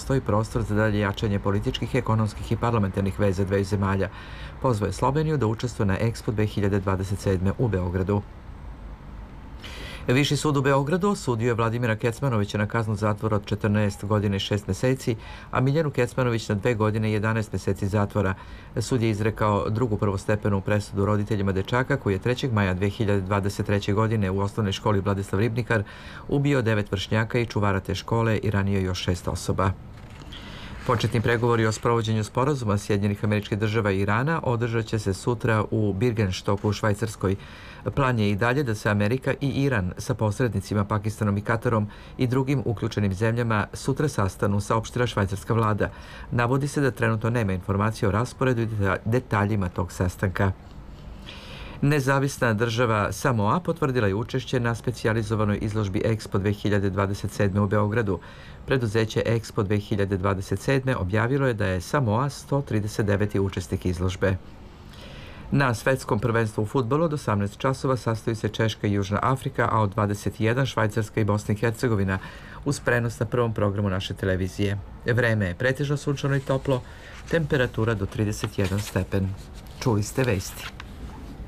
postoji prostor za dalje jačanje političkih, ekonomskih i parlamentarnih veza dveju zemalja. Pozvao je Sloveniju da učestvuje na Expo 2027. u Beogradu. Viši sud u Beogradu osudio je Vladimira Kecmanovića na kaznu zatvora od 14 godina i 6 meseci, a Miljanu Kecmanović na 2 godine i 11 meseci zatvora. Sud je izrekao drugu prvostepenu presudu roditeljima dečaka koji je 3. maja 2023. godine u osnovnoj školi Vladislav Ribnikar ubio 9 vršnjaka i čuvara te škole i ranio još 6 osoba. Početni pregovori o sprovođenju sporazuma Sjedinjenih Američkih Država i Irana održat će se sutra u Birgenstoku u Švajcarskoj. Plan je i dalje da se Amerika i Iran sa posrednicima Pakistanom i Katarom i drugim uključenim zemljama sutra sastanu, saopštila švajcarska vlada. Navodi se da trenutno nema informacije o rasporedu i detaljima tog sastanka. Nezavisna država Samoa potvrdila je učešće na specijalizovanoj izložbi Expo 2027. u Beogradu. Preduzeće Expo 2027. objavilo je da je Samoa 139. učesnik izložbe. Na svetskom prvenstvu u fudbalu od 18 časova sastoji se Češka i Južna Afrika, a od 21 Švajcarska i Bosna i Hercegovina, uz prenos na prvom programu naše televizije. Vreme je pretežno sunčano i toplo, temperatura do 31 stepen. Čuli ste vesti.